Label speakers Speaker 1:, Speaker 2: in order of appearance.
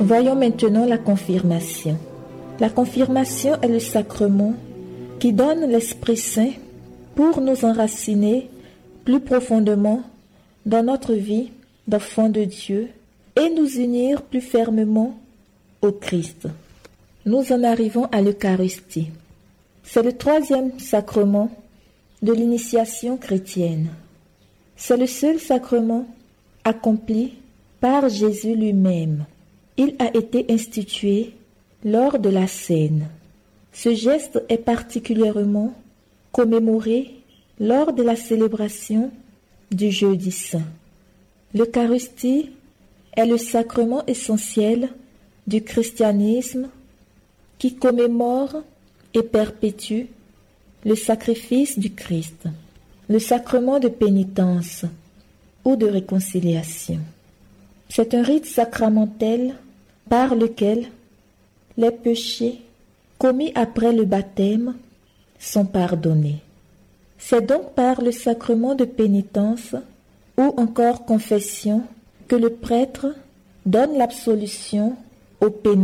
Speaker 1: Voyons maintenant la confirmation. La confirmation est le sacrement qui donne l'Esprit Saint pour nous enraciner plus profondément dans notre vie d'enfant de Dieu et nous unir plus fermement au Christ. Nous en arrivons à l'Eucharistie. C'est le troisième sacrement de l'initiation chrétienne. C'est le seul sacrement accompli par Jésus lui-même. Il a été institué lors de la Cène. Ce geste est particulièrement commémoré lors de la célébration du Jeudi Saint. L'Eucharistie est le sacrement essentiel du christianisme qui commémore et perpétue le sacrifice du Christ, le sacrement de pénitence ou de réconciliation. C'est un rite sacramentel par lequel les péchés commis après le baptême sont pardonnés. C'est donc par le sacrement de pénitence ou encore confession que le prêtre donne l'absolution aux pénitents.